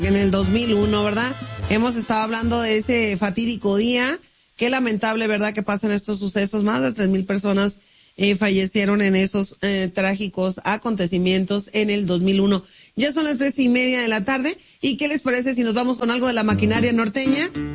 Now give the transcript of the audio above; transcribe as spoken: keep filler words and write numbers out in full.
En el dos mil uno, ¿verdad? Hemos estado hablando de ese fatídico día. Qué lamentable, ¿verdad?, que pasan estos sucesos. Más de tres mil personas eh, fallecieron en esos eh, trágicos acontecimientos en el dos mil uno. Ya son las tres y media de la tarde. ¿Y qué les parece si nos vamos con algo de la maquinaria norteña?